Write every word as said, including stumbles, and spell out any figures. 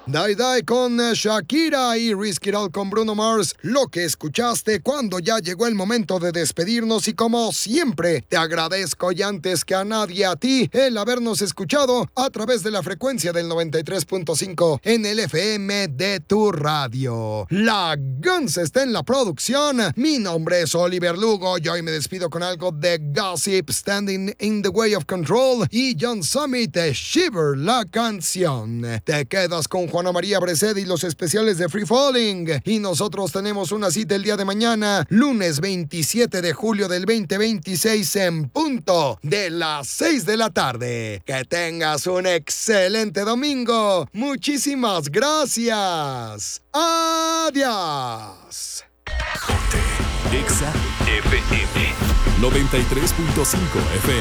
Die Die con Shakira y Risk It All con Bruno Mars. Lo que escuchaste cuando ya llegó el momento de despedirnos y como siempre te agradezco y antes que a nadie a ti el habernos escuchado a través de la frecuencia del noventa y tres punto cinco en el F M de tu radio. La Guns está en la producción. Mi nombre es Oliver Lugo y hoy me despido con algo de Gossip, Standing in the Way of Control y John Summit, Shiver, la canción. Te quedas con Juana María Bresed y los especiales de Free Falling. Y nosotros tenemos una cita el día de mañana, lunes veintisiete de julio del veinte veintiséis en punto de las seis de la tarde. Que tengas un excelente domingo. Muchísimas gracias. Adiós. Exa F M noventa y tres punto cinco F M.